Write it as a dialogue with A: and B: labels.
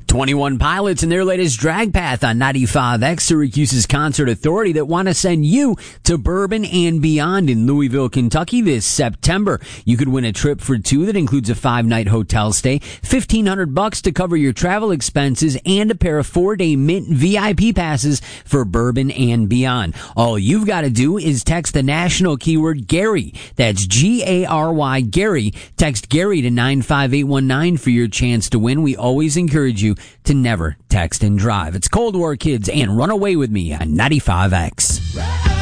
A: 21 Pilots and their latest Drag Path on 95X, Syracuse's concert authority, that want to send you to Bourbon and Beyond in Louisville, Kentucky this September. You could win a trip for two that includes a 5-night hotel stay, $1,500 to cover your travel expenses, and a pair of 4-day Mint VIP passes for Bourbon and Beyond. All you've got to do is text the national keyword Gary. That's Gary, Gary. Text Gary to 95819 for your chance to win. We always encourage you to never text and drive. It's Cold War Kids and Run Away With Me on 95X.